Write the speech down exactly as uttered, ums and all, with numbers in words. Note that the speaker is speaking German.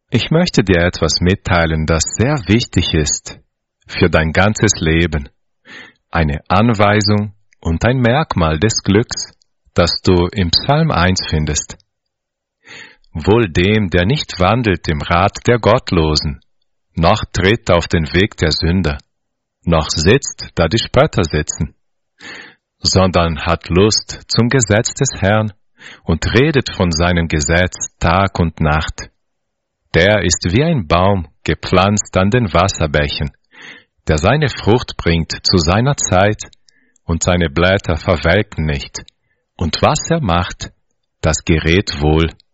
Ich möchte dir etwas mitteilen, das sehr wichtig ist für dein ganzes Leben. Eine Anweisung und ein Merkmal des Glücks, das du im Psalm eins findest. Wohl dem, der nicht wandelt im Rat der Gottlosen, noch tritt auf den Weg der Sünder, noch sitzt, da die Spötter sitzen, sondern hat Lust zum Gesetz des Herrn und redet von seinem Gesetz Tag und Nacht. Der ist wie ein Baum, gepflanzt an den Wasserbächen, der seine Frucht bringt zu seiner Zeit, und seine Blätter verwelken nicht. Und was er macht, das gerät wohl.